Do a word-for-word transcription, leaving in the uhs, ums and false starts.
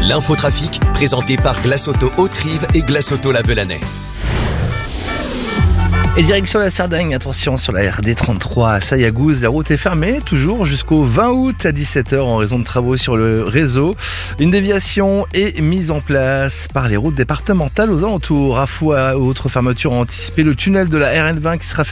L'infotrafic, présenté par Glace Auto Haute-Rive et Glace Auto La Velanais. Et direction la Cerdagne, attention sur la R D trente-trois à Sayagouz, la route est fermée toujours jusqu'au vingt août à dix-sept heures en raison de travaux sur le réseau. Une déviation est mise en place par les routes départementales aux alentours. À fois autre fermeture anticipée, le tunnel de la R N vingt qui sera fermé